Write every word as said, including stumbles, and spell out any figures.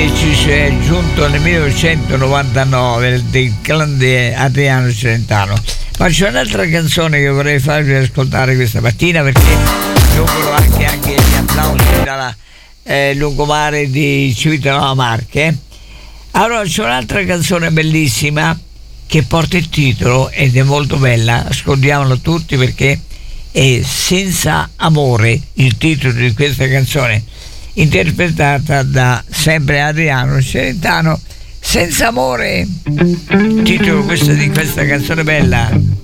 che ci si è aggiunto nel millenovecentonovantanove del grande Adriano Celentano. Ma c'è un'altra canzone che vorrei farvi ascoltare questa mattina, perché auguro anche, anche gli applausi dalla eh, lungomare di Civitanova Marche. Allora c'è un'altra canzone bellissima che porta il titolo ed è molto bella, ascoltiamola tutti perché è Senza amore, il titolo di questa canzone, interpretata da sempre Adriano Celentano. Senza amore, titolo questo di questa canzone bella.